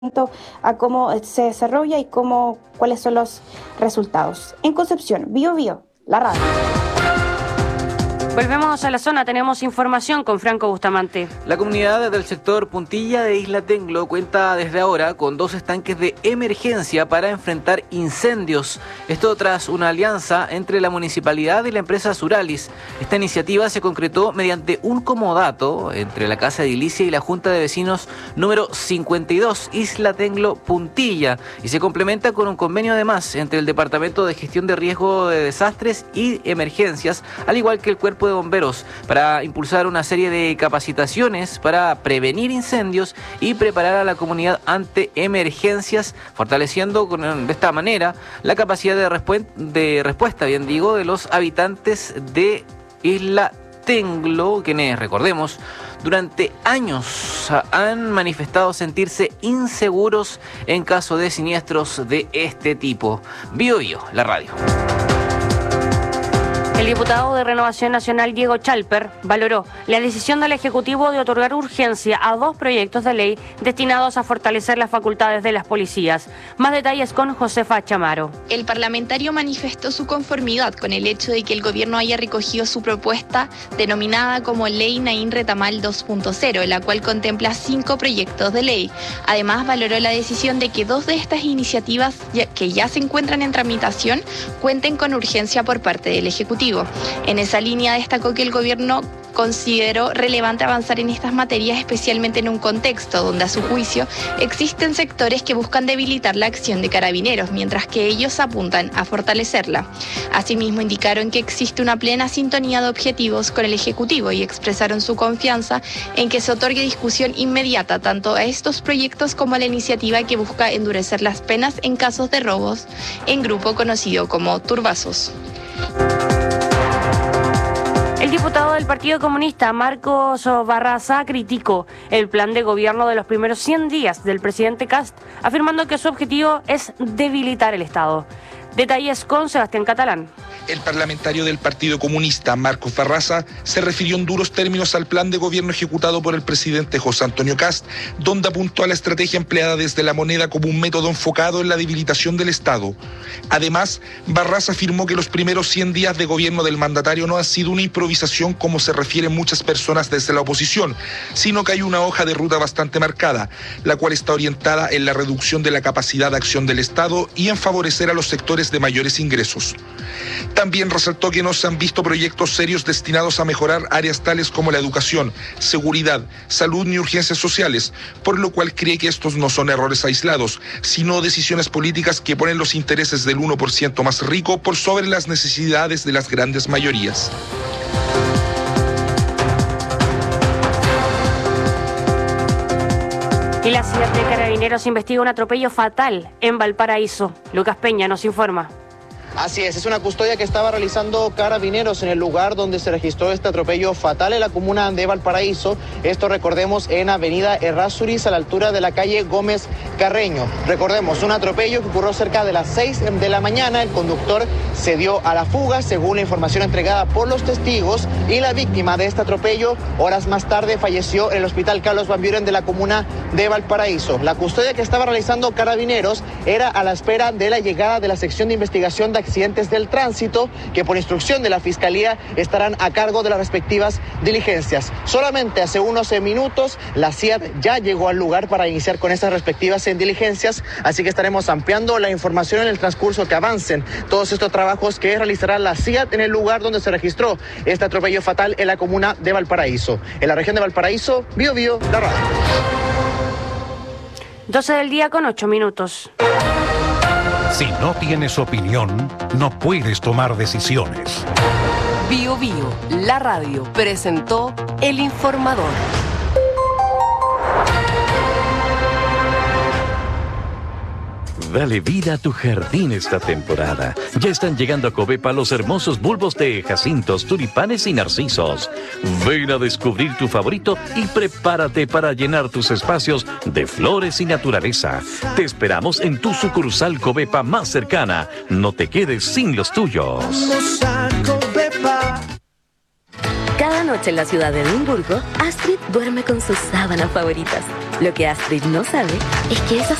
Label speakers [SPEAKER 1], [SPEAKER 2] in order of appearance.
[SPEAKER 1] a cómo se desarrolla y cuáles son los resultados. En Concepción, Bío Bío, la radio.
[SPEAKER 2] Volvemos a la zona, tenemos información con Franco Bustamante.
[SPEAKER 3] La comunidad del sector Puntilla de Isla Tenglo cuenta desde ahora con 2 estanques de emergencia para enfrentar incendios. Esto tras una alianza entre la municipalidad y la empresa Suralis. Esta iniciativa se concretó mediante un comodato entre la Casa Edilicia y la Junta de Vecinos número 52, Isla Tenglo Puntilla, y se complementa con un convenio además entre el Departamento de Gestión de Riesgo de Desastres y Emergencias, al igual que el Cuerpo de Bomberos, para impulsar una serie de capacitaciones para prevenir incendios y preparar a la comunidad ante emergencias, fortaleciendo de esta manera la capacidad de respuesta, de los habitantes de Isla Tenglo, quienes, recordemos, durante años han manifestado sentirse inseguros en caso de siniestros de este tipo. Bío Bío, la radio.
[SPEAKER 2] El diputado de Renovación Nacional, Diego Chalper, valoró la decisión del Ejecutivo de otorgar urgencia a 2 proyectos de ley destinados a fortalecer las facultades de las policías. Más detalles con Josefa Chamaro.
[SPEAKER 4] El parlamentario manifestó su conformidad con el hecho de que el gobierno haya recogido su propuesta denominada como Ley Naín Retamal 2.0, la cual contempla 5 proyectos de ley. Además, valoró la decisión de que 2 de estas iniciativas que ya se encuentran en tramitación cuenten con urgencia por parte del Ejecutivo. En esa línea destacó que el gobierno consideró relevante avanzar en estas materias, especialmente en un contexto donde, a su juicio, existen sectores que buscan debilitar la acción de Carabineros, mientras que ellos apuntan a fortalecerla. Asimismo, indicaron que existe una plena sintonía de objetivos con el Ejecutivo y expresaron su confianza en que se otorgue discusión inmediata tanto a estos proyectos como a la iniciativa que busca endurecer las penas en casos de robos en grupo conocido como turbazos.
[SPEAKER 2] El diputado del Partido Comunista, Marcos Barraza, criticó el plan de gobierno de los primeros 100 días del presidente Kast, afirmando que su objetivo es debilitar el Estado. Detalles con Sebastián Catalán.
[SPEAKER 5] El parlamentario del Partido Comunista, Marcos Barraza, se refirió en duros términos al plan de gobierno ejecutado por el presidente José Antonio Kast, donde apuntó a la estrategia empleada desde la moneda como un método enfocado en la debilitación del Estado. Además, Barraza afirmó que los primeros 100 días de gobierno del mandatario no han sido una improvisación como se refieren muchas personas desde la oposición, sino que hay una hoja de ruta bastante marcada, la cual está orientada en la reducción de la capacidad de acción del Estado y en favorecer a los sectores de mayores ingresos. También resaltó que no se han visto proyectos serios destinados a mejorar áreas tales como la educación, seguridad, salud ni urgencias sociales, por lo cual cree que estos no son errores aislados, sino decisiones políticas que ponen los intereses del 1% más rico por sobre las necesidades de las grandes mayorías.
[SPEAKER 2] Y la ciudad de Carabineros investiga un atropello fatal en Valparaíso. Lucas Peña nos informa.
[SPEAKER 6] Así es una custodia que estaba realizando Carabineros en el lugar donde se registró este atropello fatal en la comuna de Valparaíso. Esto, recordemos, en avenida Errázuriz, a la altura de la calle Gómez Carreño. Recordemos, un atropello que ocurrió cerca de las 6 de la mañana. El conductor se dio a la fuga, según la información entregada por los testigos, y la víctima de este atropello, horas más tarde, falleció en el hospital Carlos Van Buren de la comuna de Valparaíso. La custodia que estaba realizando Carabineros era a la espera de la llegada de la sección de investigación de accidentes del tránsito, que por instrucción de la Fiscalía estarán a cargo de las respectivas diligencias. Solamente hace unos minutos la CIAT ya llegó al lugar para iniciar con esas respectivas diligencias, así que estaremos ampliando la información en el transcurso que avancen todos estos trabajos que realizará la CIAT en el lugar donde se registró este atropello fatal en la comuna de Valparaíso. En la región de Valparaíso, Bío Bío, la radio.
[SPEAKER 2] 12 del día con 8 minutos.
[SPEAKER 7] Si no tienes opinión, no puedes tomar decisiones.
[SPEAKER 8] Bío Bío, la radio, presentó El Informador.
[SPEAKER 9] Dale vida a tu jardín esta temporada. Ya están llegando a Covepa los hermosos bulbos de jacintos, tulipanes y narcisos. Ven a descubrir tu favorito y prepárate para llenar tus espacios de flores y naturaleza. Te esperamos en tu sucursal Covepa más cercana. No te quedes sin los tuyos.
[SPEAKER 10] Cada noche en la ciudad de Edimburgo, Astrid duerme con sus sábanas favoritas. Lo que Astrid no sabe es que esas